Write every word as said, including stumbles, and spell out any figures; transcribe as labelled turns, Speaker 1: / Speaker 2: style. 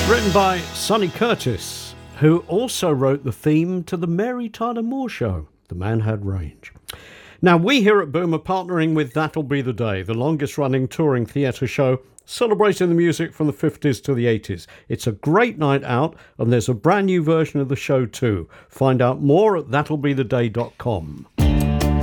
Speaker 1: Written by Sonny Curtis, who also wrote the theme to the Mary Tyler Moore Show. The man had range. Now, we here at Boom are partnering with That'll Be the Day, the longest-running touring theatre show celebrating the music from the fifties to the eighties. It's a great night out, and there's a brand new version of the show too. Find out more at that'll be the day dot com.